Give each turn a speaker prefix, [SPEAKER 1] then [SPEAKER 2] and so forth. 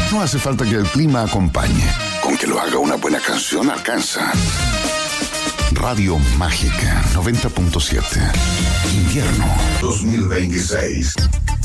[SPEAKER 1] No hace falta que el clima acompañe. Con que lo haga una buena canción alcanza. Radio Mágica 90.7. Invierno 2026.